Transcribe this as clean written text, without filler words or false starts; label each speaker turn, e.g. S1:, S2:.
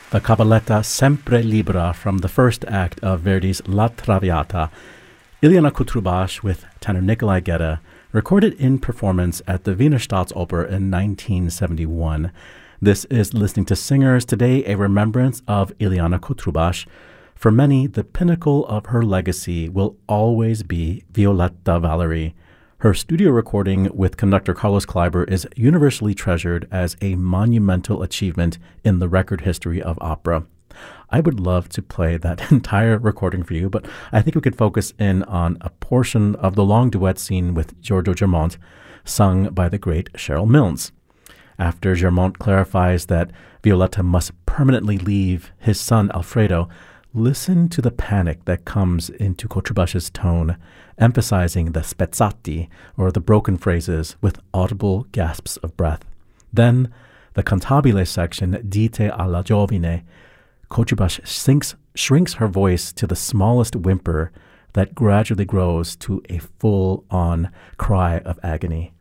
S1: The cabaletta Sempre Libera from the first act of Verdi's La Traviata, Ileana Kutrubas with tenor Nikolai Gedda, recorded in performance at the Wiener Staatsoper in 1971. This is Listening to Singers, today a remembrance of Ileana Kutrubas. For many, the pinnacle of her legacy will always be Violetta Valerii. Her studio recording with conductor Carlos Kleiber is universally treasured as a monumental achievement in the record history of opera. I would love to play that entire recording for you, but I think we could focus in on a portion of the long duet scene with Giorgio Germont, sung by the great Cheryl Milnes. After Germont clarifies that Violetta must permanently leave his son Alfredo, listen to the panic that comes into Kutrubas's tone, emphasizing the spezzati, or the broken phrases, with audible gasps of breath. Then, the cantabile section, Dite alla giovine, Kutrubas shrinks her voice to the smallest whimper that gradually grows to a full-on cry of agony.